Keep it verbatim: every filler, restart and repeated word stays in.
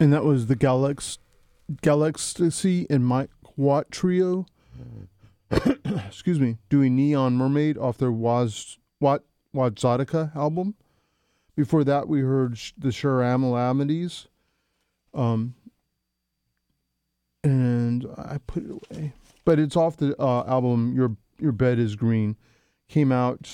And that was the Galax, Galaxtasy and Mike Watt trio. Excuse me, doing Neon Mermaid off their Waz Wat Wadzodica album. Before that, we heard sh- the Sharamalamadis. Um, and I put it away, but it's off the uh, album Your Your Bed Is Green. Came out